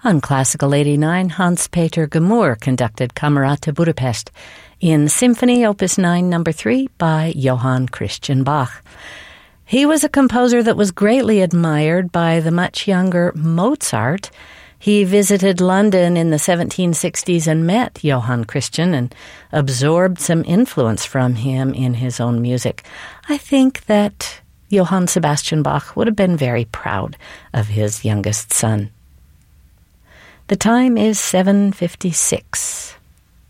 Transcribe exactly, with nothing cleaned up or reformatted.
On Classical eighty-nine, Hans-Peter Gemur conducted Camerata Budapest in Symphony Opus nine, Number three by Johann Christian Bach. He was a composer that was greatly admired by the much younger Mozart. He visited London in the seventeen sixties and met Johann Christian and absorbed some influence from him in his own music. I think that Johann Sebastian Bach would have been very proud of his youngest son. The time is seven fifty-six.